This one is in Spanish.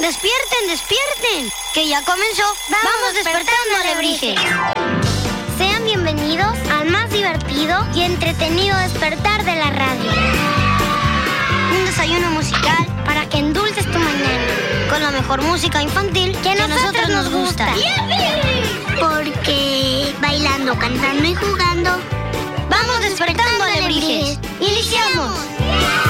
¡Despierten, despierten! ¡Que ya comenzó! ¡Vamos despertando, alebrijes! Sean bienvenidos al más divertido y entretenido despertar de la radio. Un desayuno musical para que endulces tu mañana con la mejor música infantil que a nosotros nos gusta. Porque bailando, cantando y jugando, ¡vamos despertando, alebrijes! ¡Iniciamos!